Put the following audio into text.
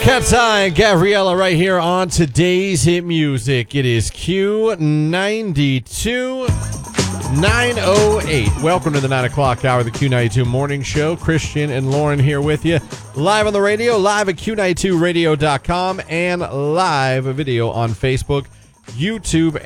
Katsai and Gabriella right here on today's hit music. It is Q92 908. Welcome to the 9 o'clock hour of the Q92 morning show. Christian and Lauren here with you. Live on the radio, live at Q92radio.com, and live video on Facebook, YouTube,